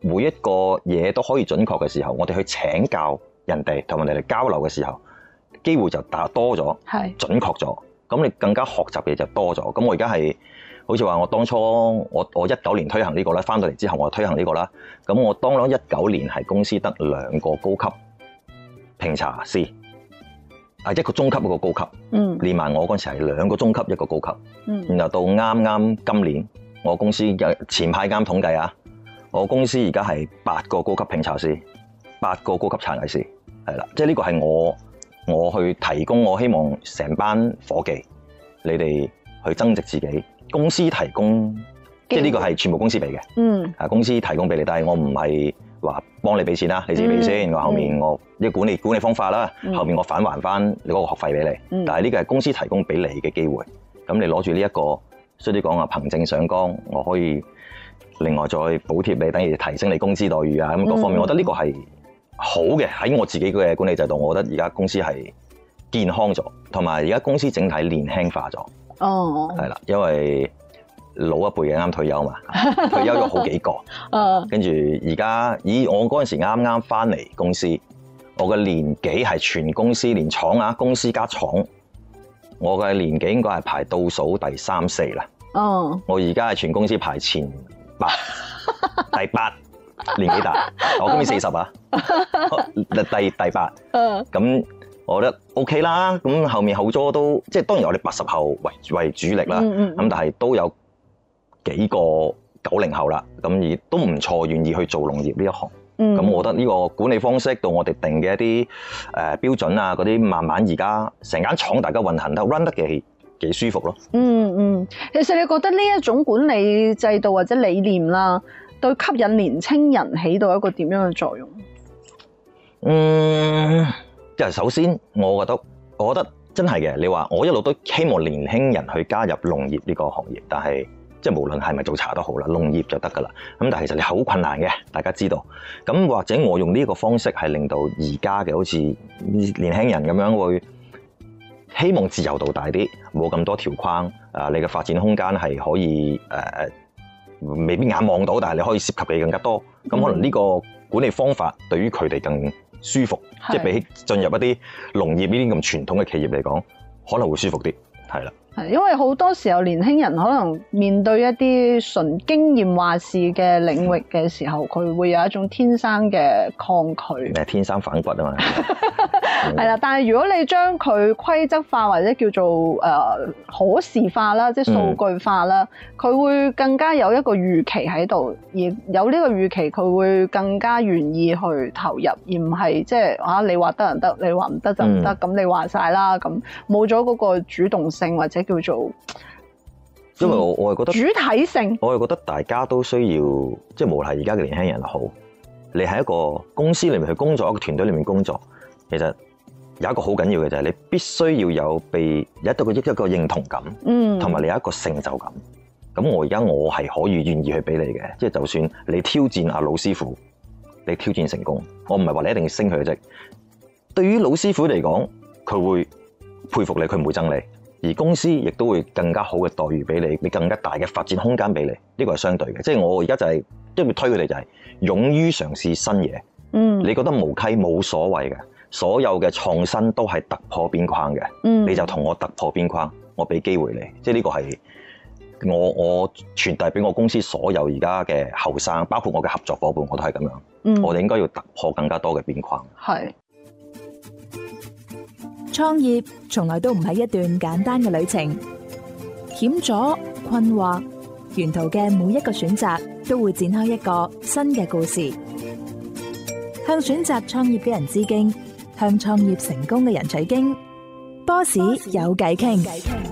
每一個嘢都可以準確嘅時候，我哋去請教人哋同人哋交流嘅時候，機會就多咗，準確咗。咁你更加學習嘅嘢就多咗。咁我而家係好似話，我當初我19年推行呢個啦，翻到嚟之後我推行呢個啦。咁我當咗19年係公司得2個高級評查師，一個中級一個高級，連埋我嗰陣時係2個中級一個高級，然後到啱今年我公司前排啱統計啊，我公司而家係8個高級評查師，8個高級殘藝師，係啦，即係呢個係我去提供，我希望成班伙計你哋去增值自己，公司提供，即係呢個係全部公司俾嘅，公司提供俾你，但係我唔係話幫你俾錢啦，你自己俾先，我後面我呢個管理方法啦，後面我返還翻你嗰個學費俾你，但係呢個係公司提供俾你嘅機會，咁你攞住呢一個，所以啲講啊，憑證上崗，我可以另外再補貼你，等於提升你工資待遇啊，咁各方面，我覺得呢個係好嘅，喺我自己嘅管理制度，我覺得而家公司係健康咗，同埋而家公司整體年輕化咗。係啦，因為老一輩嘅啱退休嘛，退休咗好幾個，跟住而家我嗰陣時啱啱翻嚟公司，我嘅年紀係全公司連廠啊，公司加廠，我嘅年紀應該係排倒數第3、4啦。我而家係全公司排前8，第8。年紀大，我今年40啊，第8，咁我覺得 OK 啦。咁後面好多都即係當然我哋80後為主力啦，咁但係都有幾個90後啦，咁亦都唔錯，願意去做農業呢一行。咁我覺得呢個管理方式到我哋定嘅一啲標準啊，嗰啲慢慢而家成間廠大家運行得 run 得幾舒服咯。 其實你覺得呢一種管理制度或者理念啦，對吸引年青人起到一個點樣嘅作用？ 即係首先我覺得真係嘅。你話我一路都希望年輕人去加入農業呢個行業，但係即係無論係咪做茶都好啦，農業就得㗎啦。咁但係其實你好困難嘅，大家知道。咁或者我用呢個方式係令到而家嘅好似年輕人咁樣會希望自由度大啲，冇咁多條框。你嘅發展空間係可以未必眼望到，但係你可以涉及嘅更加多。咁可能呢個管理方法對於佢哋更舒服，即係比起進入一啲農業呢啲咁傳統嘅企業嚟講，可能會舒服啲，係啦。 係因為好多時候年輕人可能面對一啲純經驗話事嘅領域嘅時候，佢會有一種天生嘅抗拒。 天生反骨啊嘛。 係啦，但係如果你將佢規則化或者叫做可視化啦，即係數據化啦，佢會更加有一個預期喺度，而有呢個預期，佢會更加願意去投入，而唔係即係你話得就得，你話唔得就唔得，咁你話晒啦，咁冇咗嗰個主動性或者叫做， 因為我係覺得主體性， 我係覺得大家都需要，即係無論係而家嘅年輕人好，你喺一個公司裏面去工作，一個團隊裏面工作，其實有一個好緊要嘅就係你必須要有一個認同感，同埋你有一個成就感。咁我係可以願意去俾你嘅，即係就算你挑戰阿老師傅，你挑戰成功，我唔係話你一定要升佢嘅職。對於老師傅嚟講，佢會佩服你，佢唔會憎你。而公司亦都會更加好嘅待遇俾你，你更加大嘅發展空間俾你，呢個係相對嘅。即係我而家就係即係會推佢哋就係勇於嘗試新嘢。你覺得無稽冇所謂嘅，所有嘅創新都係突破邊框嘅。你就同我突破邊框，我俾機會你。即係呢個係我傳遞俾我公司所有而家嘅後生，包括我嘅合作夥伴，我都係咁樣。我哋應該要突破更加多嘅邊框。 係。 創業從來都唔係一段簡單嘅旅程，險阻、困惑，沿途嘅每一個選擇都會展開一個新嘅故事。向選擇創業嘅人致敬，向創業成功嘅人取經。波士有偈傾。